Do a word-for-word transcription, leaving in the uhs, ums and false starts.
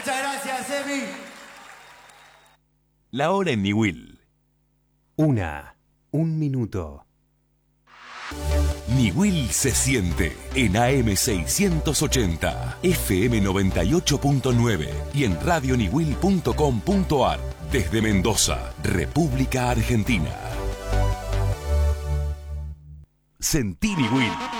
Muchas gracias, Emi. La hora en Niwil. Una, un minuto. Niwil se siente en A M seiscientos ochenta, F M noventa y ocho punto nueve y en radio niwil punto com punto ar desde Mendoza, República Argentina. Sentí Niwil.